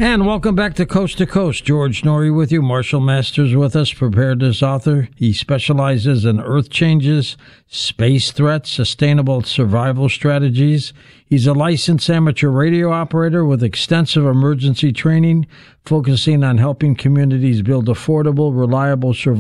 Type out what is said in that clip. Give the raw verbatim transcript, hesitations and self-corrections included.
And welcome back to Coast to Coast. George Noory with you. Marshall Masters with us, preparedness author. He specializes in earth changes, space threats, sustainable survival strategies. He's a licensed amateur radio operator with extensive emergency training, focusing on helping communities build affordable, reliable survival